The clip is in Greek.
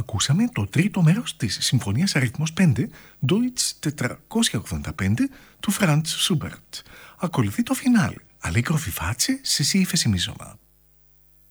Ακούσαμε το τρίτο μέρος της Συμφωνίας αριθμός 5, Deutsch 485 του Franz Schubert. Ακολουθεί το φινάλε, Allegro vivace σε σι ύφεση μίζωνα.